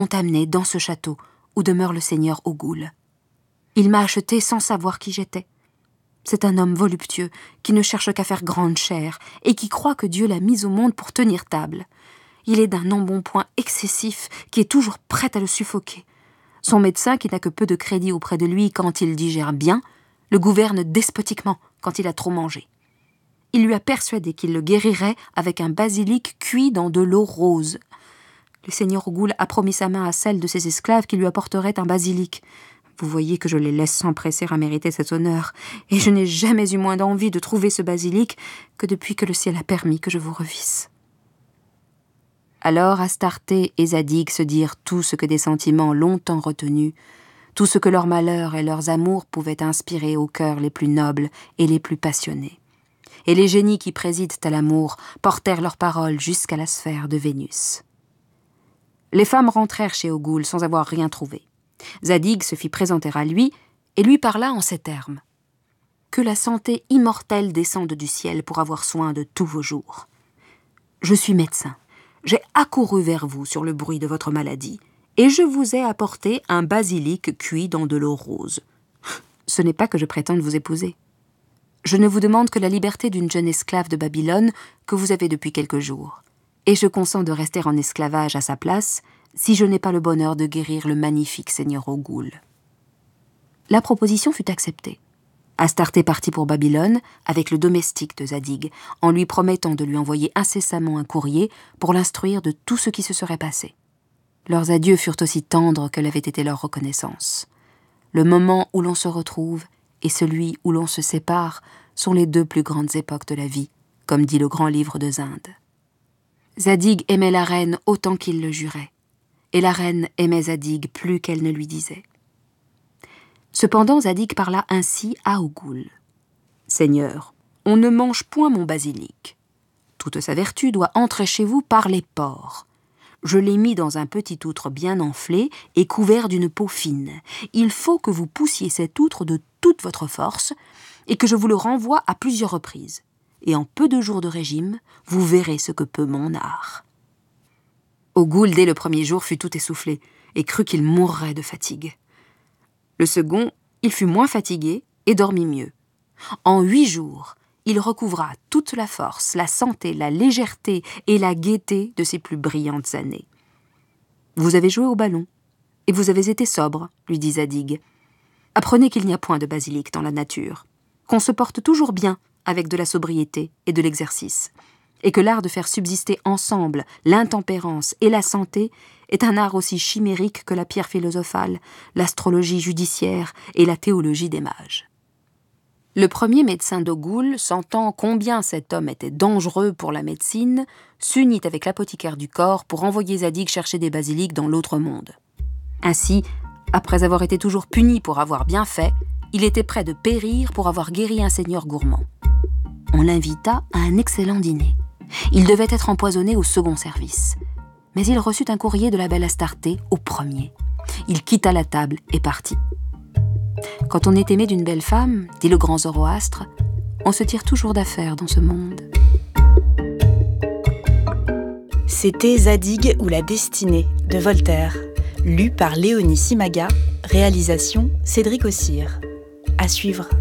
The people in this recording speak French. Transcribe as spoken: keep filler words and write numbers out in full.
amené dans ce château où demeure le seigneur Ogul. Il m'a acheté sans savoir qui j'étais. C'est un homme voluptueux qui ne cherche qu'à faire grande chère et qui croit que Dieu l'a mis au monde pour tenir table. Il est d'un embonpoint excessif qui est toujours prêt à le suffoquer. Son médecin, qui n'a que peu de crédit auprès de lui quand il digère bien, le gouverne despotiquement quand il a trop mangé. Il lui a persuadé qu'il le guérirait avec un basilic cuit dans de l'eau rose. Le seigneur Ogul a promis sa main à celle de ses esclaves qui lui apporterait un basilic. Vous voyez que je les laisse s'empresser à mériter cet honneur, et je n'ai jamais eu moins d'envie de trouver ce basilic que depuis que le ciel a permis que je vous revisse. » Alors Astarté et Zadig se dirent tout ce que des sentiments longtemps retenus, tout ce que leurs malheurs et leurs amours pouvaient inspirer aux cœurs les plus nobles et les plus passionnés. Et les génies qui président à l'amour portèrent leurs paroles jusqu'à la sphère de Vénus. Les femmes rentrèrent chez Ogul sans avoir rien trouvé. Zadig se fit présenter à lui et lui parla en ces termes. « Que la santé immortelle descende du ciel pour avoir soin de tous vos jours. Je suis médecin. J'ai accouru vers vous sur le bruit de votre maladie, et je vous ai apporté un basilic cuit dans de l'eau rose. Ce n'est pas que je prétende vous épouser. Je ne vous demande que la liberté d'une jeune esclave de Babylone que vous avez depuis quelques jours, et je consens de rester en esclavage à sa place si je n'ai pas le bonheur de guérir le magnifique seigneur Ogul. » La proposition fut acceptée. Astarté partit pour Babylone avec le domestique de Zadig, en lui promettant de lui envoyer incessamment un courrier pour l'instruire de tout ce qui se serait passé. Leurs adieux furent aussi tendres que l'avait été leur reconnaissance. Le moment où l'on se retrouve et celui où l'on se sépare sont les deux plus grandes époques de la vie, comme dit le grand livre de Zinde. Zadig aimait la reine autant qu'il le jurait, et la reine aimait Zadig plus qu'elle ne lui disait. Cependant, Zadig parla ainsi à Ogul. « Seigneur, on ne mange point mon basilic. Toute sa vertu doit entrer chez vous par les pores. Je l'ai mis dans un petit outre bien enflé et couvert d'une peau fine. Il faut que vous poussiez cet outre de toute votre force et que je vous le renvoie à plusieurs reprises. Et en peu de jours de régime, vous verrez ce que peut mon art. » Ogul, dès le premier jour, fut tout essoufflé et crut qu'il mourrait de fatigue. Le second, il fut moins fatigué et dormit mieux. En huit jours, il recouvra toute la force, la santé, la légèreté et la gaieté de ses plus brillantes années. « Vous avez joué au ballon, et vous avez été sobre, » lui dit Zadig. « Apprenez qu'il n'y a point de basilic dans la nature, qu'on se porte toujours bien avec de la sobriété et de l'exercice, et que l'art de faire subsister ensemble l'intempérance et la santé est un art aussi chimérique que la pierre philosophale, l'astrologie judiciaire et la théologie des mages. » Le premier médecin d'Ogul, sentant combien cet homme était dangereux pour la médecine, s'unit avec l'apothicaire du corps pour envoyer Zadig chercher des basilics dans l'autre monde. Ainsi, après avoir été toujours puni pour avoir bien fait, il était prêt de périr pour avoir guéri un seigneur gourmand. On l'invita à un excellent dîner. Il devait être empoisonné au second service. Mais il reçut un courrier de la belle Astarté au premier. Il quitta la table et partit. Quand on est aimé d'une belle femme, dit le grand Zoroastre, on se tire toujours d'affaire dans ce monde. C'était Zadig ou la destinée de Voltaire, lu par Léonie Simaga, réalisation Cédric Ossire. À suivre.